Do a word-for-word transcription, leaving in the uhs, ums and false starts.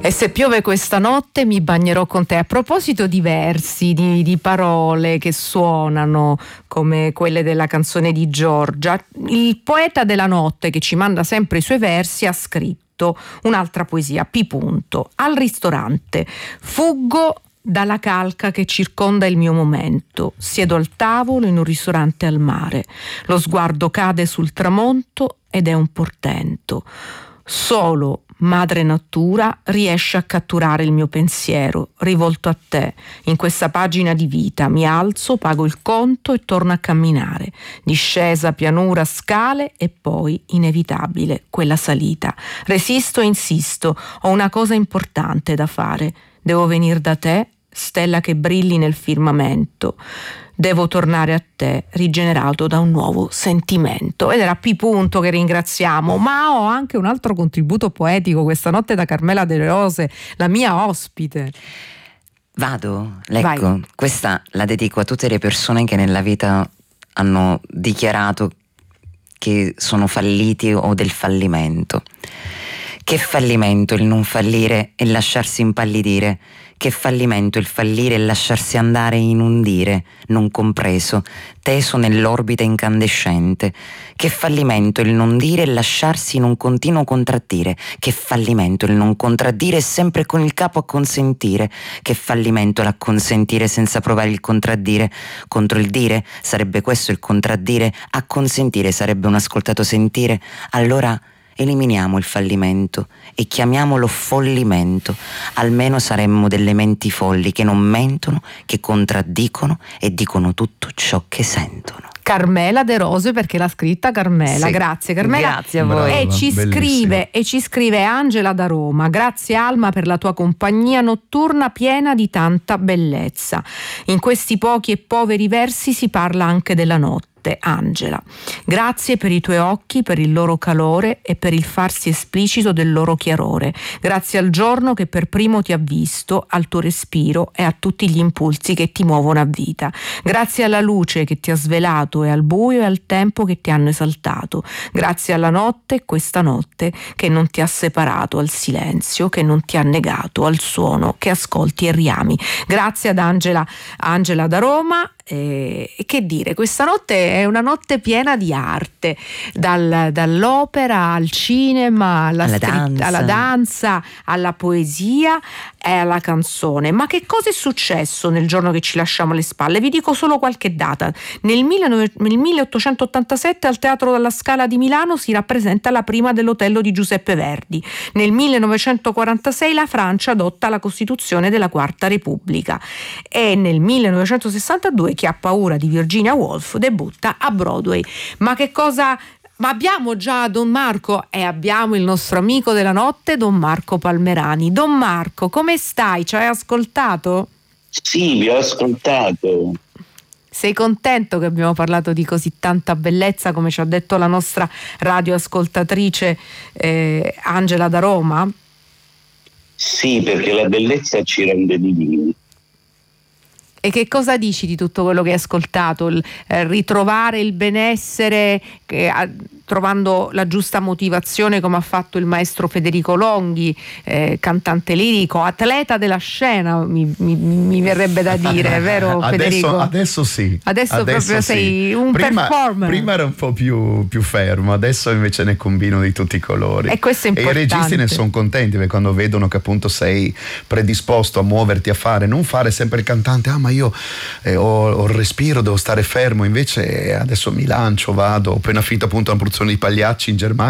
E se piove questa notte mi bagnerò con te. A proposito di versi, di, di parole che suonano come quelle della canzone di Giorgia, il poeta della notte, che ci manda sempre i suoi versi, ha scritto un'altra poesia, P. Punto. Al ristorante fuggo dalla calca che circonda il mio momento, siedo al tavolo in un ristorante al mare, lo sguardo cade sul tramonto ed è un portento. Solo Madre Natura riesce a catturare il mio pensiero, rivolto a te. In questa pagina di vita mi alzo, pago il conto e torno a camminare. Discesa, pianura, scale e poi, inevitabile, quella salita. Resisto e insisto, ho una cosa importante da fare. Devo venire da te, stella che brilli nel firmamento. Devo tornare a te, rigenerato da un nuovo sentimento. Ed era P. Punto, che ringraziamo. Ma ho anche un altro contributo poetico questa notte da Carmela De Rose, la mia ospite. Vado, leggo. Vai. Questa la dedico a tutte le persone che nella vita hanno dichiarato che sono falliti o del fallimento. Che fallimento il non fallire e lasciarsi impallidire. Che fallimento il fallire e lasciarsi andare in un dire non compreso, teso nell'orbita incandescente. Che fallimento il non dire e lasciarsi in un continuo contraddire. Che fallimento il non contraddire sempre con il capo a consentire. Che fallimento l'acconsentire senza provare il contraddire. Contro il dire sarebbe questo il contraddire, acconsentire sarebbe un ascoltato sentire. Allora eliminiamo il fallimento e chiamiamolo follimento. Almeno saremmo delle menti folli che non mentono, che contraddicono e dicono tutto ciò che sentono. Carmela De Rose, perché l'ha scritta Carmela. Sì. Grazie Carmela. Grazie a voi. E ci scrive, e ci scrive Angela da Roma. Grazie Alma per la tua compagnia notturna piena di tanta bellezza. In questi pochi e poveri versi si parla anche della notte. Angela, grazie per i tuoi occhi, per il loro calore e per il farsi esplicito del loro chiarore. Grazie al giorno che per primo ti ha visto, al tuo respiro e a tutti gli impulsi che ti muovono a vita. Grazie alla luce che ti ha svelato e al buio e al tempo che ti hanno esaltato. Grazie alla notte, questa notte che non ti ha separato, al silenzio che non ti ha negato, al suono che ascolti e riami. Grazie ad Angela, Angela da Roma. E eh, che dire, questa notte è una notte piena di arte, dal, dall'opera al cinema, alla, alla, scritta, danza. alla danza, alla poesia e alla canzone. Ma che cosa è successo nel giorno che ci lasciamo alle spalle? Vi dico solo qualche data. Nel, nel milleottocentottantasette al Teatro della Scala di Milano si rappresenta la prima dell'Otello di Giuseppe Verdi. Nel millenovecentoquarantasei la Francia adotta la Costituzione della Quarta Repubblica e nel millenovecentosessantadue Chi ha paura di Virginia Woolf debutta a Broadway. Ma che cosa... Ma abbiamo già Don Marco e abbiamo il nostro amico della notte, Don Marco Palmerani. Don Marco, come stai? Ci hai ascoltato? Sì, vi ho ascoltato. Sei contento che abbiamo parlato di così tanta bellezza, come ci ha detto la nostra radioascoltatrice eh, Angela da Roma? Sì, perché la bellezza ci rende divini. E che cosa dici di tutto quello che hai ascoltato? Il, eh, ritrovare il benessere che, a, trovando la giusta motivazione, come ha fatto il maestro Federico Longhi, eh, cantante lirico, atleta della scena, mi, mi, mi verrebbe da dire, vero Federico? Adesso, adesso sì. Adesso, adesso proprio sì. sei un prima, performer. Prima era un po' più, più fermo, adesso invece ne combino di tutti i colori. E questo è importante. E i registi ne sono contenti perché quando vedono che appunto sei predisposto a muoverti, a fare, non fare sempre il cantante, ah ma io eh, ho, ho il respiro, devo stare fermo, invece adesso mi lancio, vado, ho appena finito appunto una produzione di Pagliacci in Germania.